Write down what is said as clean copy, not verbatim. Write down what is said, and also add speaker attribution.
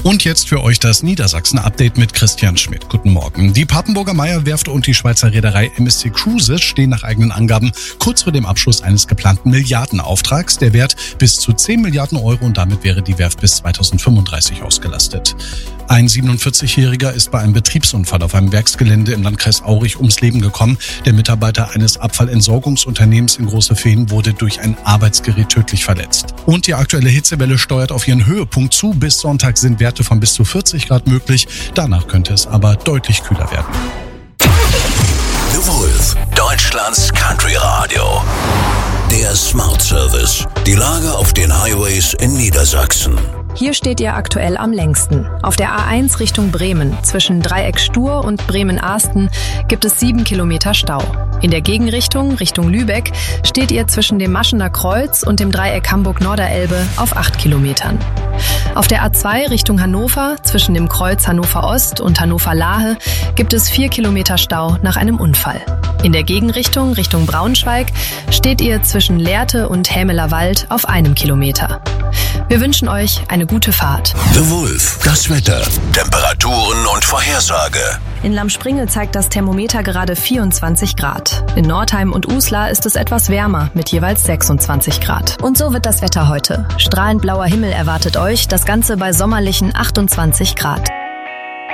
Speaker 1: Und jetzt für euch das Niedersachsen-Update mit Christian Schmidt. Guten Morgen. Die Papenburger Meyer-Werft und die Schweizer Reederei MSC Cruises stehen nach eigenen Angaben kurz vor dem Abschluss eines geplanten Milliardenauftrags. Der Wert bis zu 10 Milliarden Euro und damit wäre die Werft bis 2035 ausgelastet. Ein 47-Jähriger ist bei einem Betriebsunfall auf einem Werksgelände im Landkreis Aurich ums Leben gekommen. Der Mitarbeiter eines Abfallentsorgungsunternehmens in Großefehn wurde durch ein Arbeitsgerät tödlich verletzt. Und die aktuelle Hitzewelle steuert auf ihren Höhepunkt zu. Bis Sonntag sind Werte von bis zu 40 Grad möglich. Danach könnte es aber deutlich kühler werden.
Speaker 2: The Wolf, Deutschlands Country Radio. Der Smart Service. Die Lage auf den Highways in Niedersachsen.
Speaker 3: Hier steht ihr aktuell am längsten. Auf der A1 Richtung Bremen, zwischen Dreieck Stur und Bremen-Ahsten, gibt es 7 Kilometer Stau. In der Gegenrichtung, Richtung Lübeck, steht ihr zwischen dem Maschener Kreuz und dem Dreieck Hamburg-Norderelbe auf 8 Kilometern. Auf der A2 Richtung Hannover, zwischen dem Kreuz Hannover-Ost und Hannover-Lahe, gibt es 4 Kilometer Stau nach einem Unfall. In der Gegenrichtung, Richtung Braunschweig, steht ihr zwischen Lehrte und Hämeler Wald auf 1 Kilometer. Wir wünschen euch eine gute Fahrt.
Speaker 2: The Wolf, das Wetter, Temperaturen und Vorhersage.
Speaker 3: In Lamspringe zeigt das Thermometer gerade 24 Grad. In Nordheim und Uslar ist es etwas wärmer mit jeweils 26 Grad. Und so wird das Wetter heute. Strahlend blauer Himmel erwartet euch, das Ganze bei sommerlichen 28 Grad.